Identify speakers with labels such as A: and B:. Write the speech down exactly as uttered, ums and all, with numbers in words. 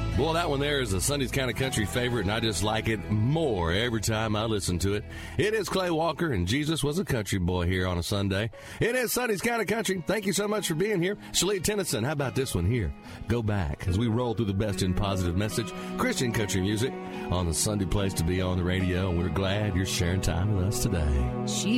A: Boy, that one there is a Sunday's Kind of Country favorite, and I just like it more every time I listen to it. It is Clay Walker, and Jesus was a country boy here on a Sunday. It is Sunday's Kind of Country. Thank you so much for being here. Shalit Tennyson, how about this one here? Go Back, as we roll through the best in positive message, Christian country music on the Sunday place to be on the radio, and we're glad you're sharing time with us today.
B: She